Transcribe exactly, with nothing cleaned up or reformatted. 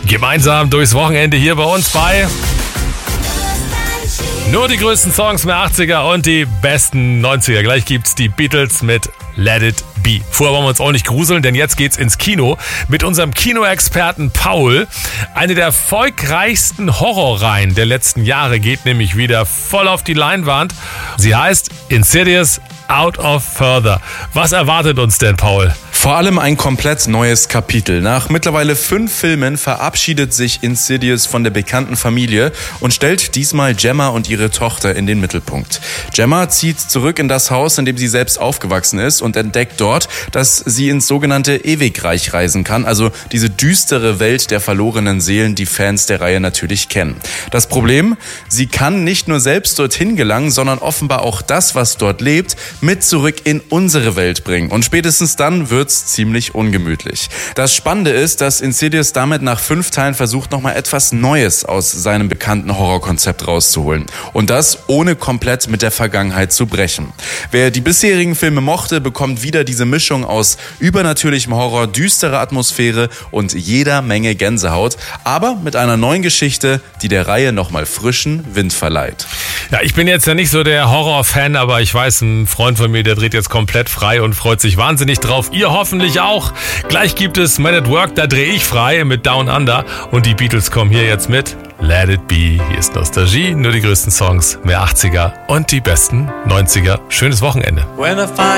Gemeinsam durchs Wochenende hier bei uns bei nur die größten Songs der achtziger und die besten neunziger. Gleich gibt's die Beatles mit Let It Be. Vorher wollen wir uns auch nicht gruseln, denn jetzt geht's ins Kino mit unserem Kinoexperten Paul. Eine der erfolgreichsten Horrorreihen der letzten Jahre geht nämlich wieder voll auf die Leinwand. Sie heißt Insidious Out of Further. Was erwartet uns denn, Paul? Vor allem ein komplett neues Kapitel. Nach mittlerweile fünf Filmen verabschiedet sich Insidious von der bekannten Familie und stellt diesmal Gemma und ihre Tochter in den Mittelpunkt. Gemma zieht zurück in das Haus, in dem sie selbst aufgewachsen ist und entdeckt dort, dass sie ins sogenannte Ewigreich reisen kann, also diese düstere Welt der verlorenen Seelen, die Fans der Reihe natürlich kennen. Das Problem? Sie kann nicht nur selbst dorthin gelangen, sondern offenbar auch das, was dort lebt, mit zurück in unsere Welt bringen. Und spätestens dann wird's ziemlich ungemütlich. Das Spannende ist, dass Insidious damit nach fünf Teilen versucht, nochmal etwas Neues aus seinem bekannten Horrorkonzept rauszuholen. Und das ohne komplett mit der Vergangenheit zu brechen. Wer die bisherigen Filme mochte, bekommt wieder diese Mischung aus übernatürlichem Horror, düsterer Atmosphäre und jeder Menge Gänsehaut, aber mit einer neuen Geschichte, die der Reihe nochmal frischen Wind verleiht. Ja, ich bin jetzt ja nicht so der Horror-Fan, aber ich weiß, ein Freund von mir, der dreht jetzt komplett frei und freut sich wahnsinnig drauf. Ihr hoffentlich auch. Gleich gibt es Man at Work, da drehe ich frei mit Down Under und die Beatles kommen hier jetzt mit Let It Be. Hier ist Nostalgie, nur die größten Songs der achtziger und die besten neunziger. Schönes Wochenende.